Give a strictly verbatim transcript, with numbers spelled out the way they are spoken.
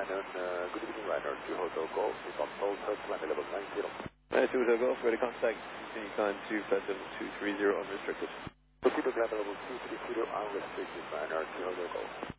afternoon. Uh, good evening, Ryder. two Hotel Golf. It's on Delta climb level nine zero. Alright, two Hotel Golf, ready to contact. Continue climb two five seven two three zero unrestricted. Repeat the climb level two three zero unrestricted, Ryder. two Hotel Golf.